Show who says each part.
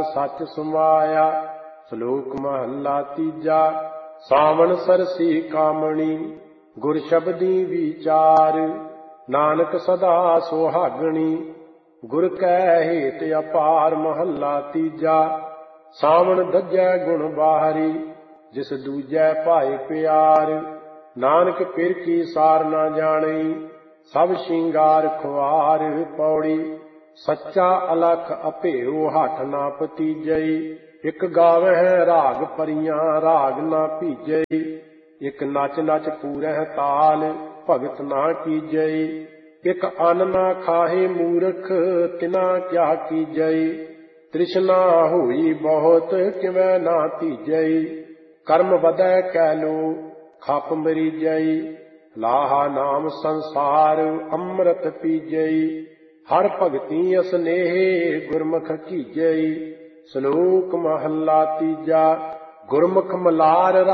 Speaker 1: सच समाया। श्लोक महला तीजा। सावन सरसी कामणी गुर शब्दी विचार। नानक सदा सुहागणी गुर कै हेत अपार। महला तीजा। सावन दज्जै गुण बाहरी जिस दूजै भाए प्यार। नानक पिर की सार ना जाने सब श्रृंगार खुआर। पौड़ी सच्चा अलख अभेओ हठ ना पतीजई। इक गावह राग परियां राग ना भीजई। इक नच नच पूरह ताल भगत ना कीजई। इक अन्न ना खाहे मूर्ख तिना क्या कीजई। तृष्णा होई बहुत किवै ना तीजई। कर्म बदै कैलो खप मरीजई। लाहा नाम संसार अमृत पीजई। हर भगति स्नेहे गुरमुख कीजई। श्लोक महला तीजा। गुरमुख मलार